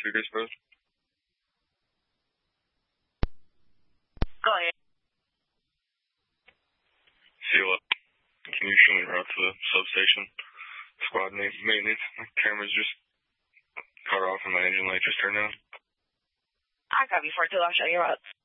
loudspeakers, bro. Go ahead. See what? Can you show me route to the substation? Squad maintenance. My camera's just cut off and my engine light just turned on. I copy 4-2. I'll show you routes.